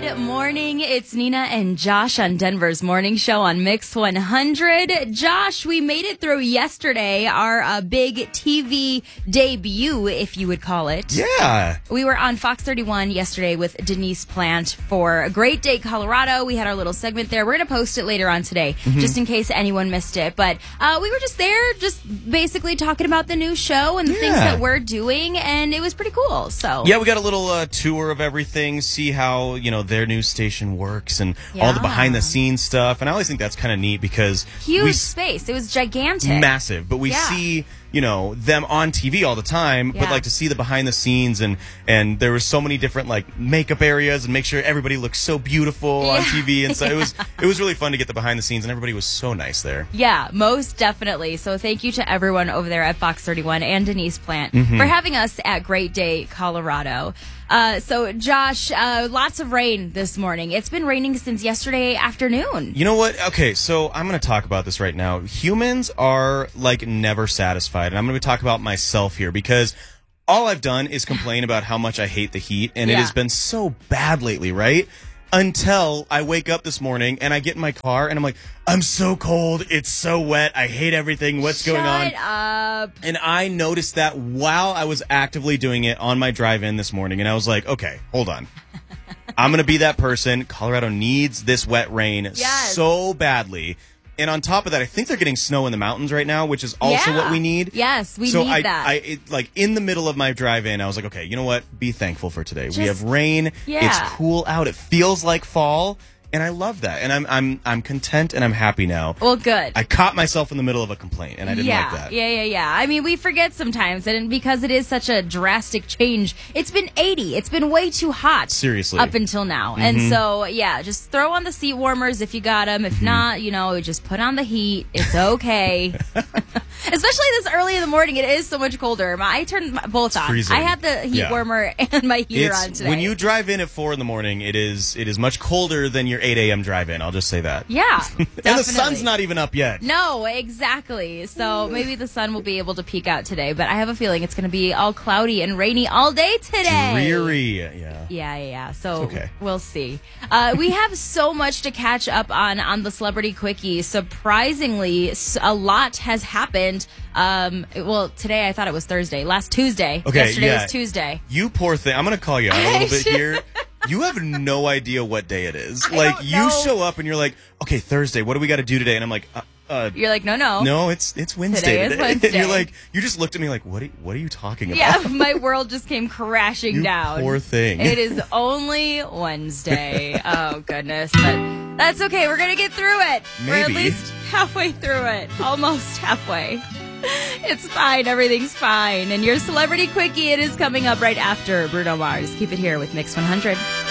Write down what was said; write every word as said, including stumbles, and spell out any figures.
Good morning. It's Nina and Josh on Denver's Morning Show on Mix one hundred. Josh, we made it through yesterday, our uh, big T V debut, if you would call it. Yeah. We were on Fox thirty-one yesterday with Denise Plant for a Great Day, Colorado. We had our little segment there. We're going to post it later on today, mm-hmm. just in case anyone missed it. But uh, we were just there, just basically talking about the new show and the yeah. things that we're doing, and it was pretty cool. So yeah, we got a little uh, tour of everything, see how, you know, their news station works and yeah. all the behind-the-scenes stuff. And I always think that's kind of neat because... Huge we, space. It was gigantic. Massive. But we yeah. see... you know, them on T V all the time, yeah. but like to see the behind the scenes, and and there were so many different like makeup areas and make sure everybody looks so beautiful yeah. on T V, and so it was it was really fun to get the behind the scenes, and everybody was so nice there. Yeah, most definitely. So thank you to everyone over there at Fox thirty-one and Denise Plant mm-hmm. for having us at Great Day, Colorado. Uh, so, Josh, uh, lots of rain this morning. It's been raining since yesterday afternoon. You know what? Okay, so I'm going to talk about this right now. Humans are, like, never satisfied. And I'm going to talk about myself here because all I've done is complain about how much I hate the heat. And yeah. it has been so bad lately, right? Until I wake up this morning and I get in my car and I'm like, I'm so cold. It's so wet. I hate everything. What's Shut going on? Shut up. And I noticed that while I was actively doing it on my drive-in this morning. And I was like, okay, hold on. I'm going to be that person. Colorado needs this wet rain yes. so badly. And on top of that, I think they're getting snow in the mountains right now, which is also yeah. what we need. Yes, we so need I, that. I, it, like, in the middle of my drive-in, I was like, okay, you know what? Be thankful for today. Just, we have rain. Yeah. It's cool out. It feels like fall. And I love that. And I'm I'm I'm content and I'm happy now. Well, good. I caught myself in the middle of a complaint, and I didn't yeah, like that. Yeah, yeah, yeah. I mean, we forget sometimes, and because it is such a drastic change, it's been eighty. It's been way too hot. Seriously. Up until now. Mm-hmm. And so, yeah, just throw on the seat warmers if you got them. If mm-hmm. not, you know, just put on the heat. It's okay. Especially this early in the morning, it is so much colder. I turned both it's on. Freezing. I had the heat yeah. warmer and my heater it's, on today. When you drive in at four in the morning, it is it is much colder than your eight a.m. drive-in. I'll just say that. Yeah, and the sun's not even up yet. No, exactly. So maybe the sun will be able to peek out today, but I have a feeling it's going to be all cloudy and rainy all day today. Dreary, yeah. Yeah, yeah, yeah. So okay. we'll see. Uh, we have so much to catch up on on the Celebrity Quickie. Surprisingly, a lot has happened. Um, well, today I thought it was Thursday. Last Tuesday. Okay, Yesterday yeah. was Tuesday. You poor thing. I'm going to call you out a little bit here. You have no idea what day it is. I like, don't you know. show up and you're like, okay, Thursday, what do we got to do today? And I'm like, uh, uh, you're like, no, no. No, it's it's Wednesday Today today. is Wednesday. And you're like, you just looked at me like, what are, what are you talking about? Yeah, my world just came crashing you down. Poor thing. It is only Wednesday. Oh, goodness. But that's okay. We're going to get through it. Maybe. We're at least halfway through it. Almost halfway. It's fine. Everything's fine. And your Celebrity Quickie, it is coming up right after Bruno Mars. Keep it here with Mix one hundred.